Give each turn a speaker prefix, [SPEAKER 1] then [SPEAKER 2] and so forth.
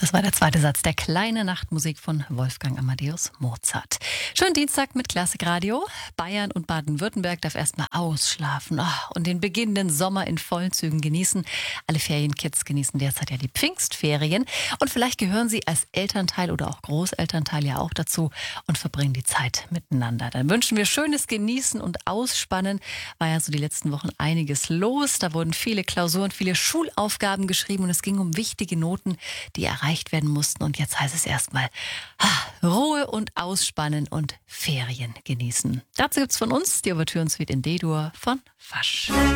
[SPEAKER 1] Das war der zweite Satz der kleine Nachtmusik von Wolfgang Amadeus Mozart. Schönen Dienstag mit Klassikradio. Bayern und Baden-Württemberg darf erstmal ausschlafen und den beginnenden Sommer in vollen Zügen genießen. Alle Ferienkids genießen derzeit ja die Pfingstferien. Und vielleicht gehören sie als Elternteil oder auch Großelternteil ja auch dazu und verbringen die Zeit miteinander. Dann wünschen wir schönes Genießen und Ausspannen. War ja so die letzten Wochen einiges los. Da wurden viele Klausuren, viele Schulaufgaben geschrieben und es ging um wichtige Noten, die erreicht werden mussten. Und jetzt heißt es erstmal Ruhe und Ausspannen und Ferien genießen. Dazu gibt's von uns die Ouvertüren-Suite in D-Dur von Fasch.